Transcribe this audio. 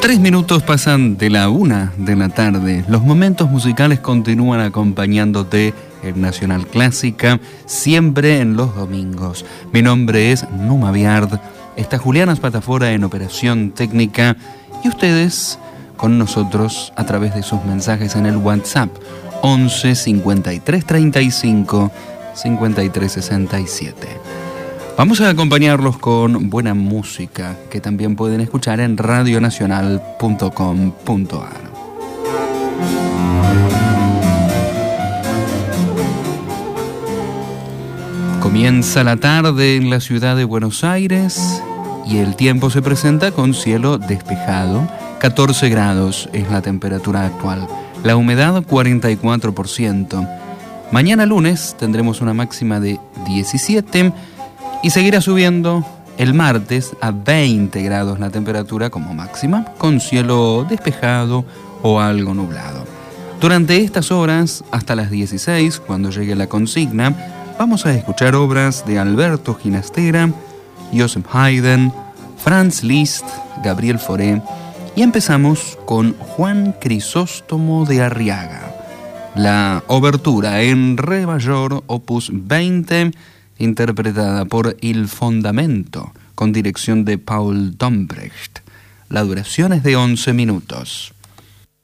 3 minutos pasan de la 1 de la tarde. Los momentos musicales continúan acompañándote en Nacional Clásica, siempre en los domingos. Mi nombre es Numa Biard, está Juliana Spatafora en operación técnica y ustedes con nosotros a través de sus mensajes en el WhatsApp 11 53 35 53 67. Vamos a acompañarlos con buena música que también pueden escuchar en radionacional.com.ar. Comienza la tarde en la ciudad de Buenos Aires y el tiempo se presenta con cielo despejado. 14 grados es la temperatura actual. La humedad 44%. Mañana lunes tendremos una máxima de 17 y seguirá subiendo el martes a 20 grados la temperatura como máxima, con cielo despejado o algo nublado. Durante estas horas, hasta las 16, cuando llegue la consigna, vamos a escuchar obras de Alberto Ginastera, Joseph Haydn, Franz Liszt, Gabriel Fauré, y empezamos con Juan Crisóstomo de Arriaga. La obertura en re mayor, opus 20, interpretada por Il Fondamento, con dirección de Paul Dombrecht. La duración es de 11 minutos.